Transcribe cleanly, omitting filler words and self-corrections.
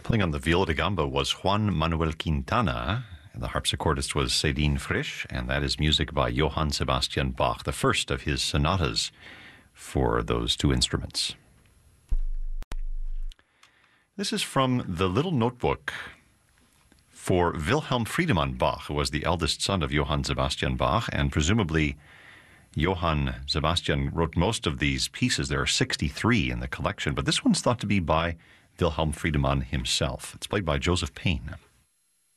Playing on the viola da gamba was Juan Manuel Quintana, and the harpsichordist was Céline Frisch, and that is music by Johann Sebastian Bach, the first of his sonatas for those two instruments. This is from the little notebook for Wilhelm Friedemann Bach, who was the eldest son of Johann Sebastian Bach, and presumably Johann Sebastian wrote most of these pieces. There are 63 in the collection, but this one's thought to be by Wilhelm Friedemann himself. It's played by Joseph Payne.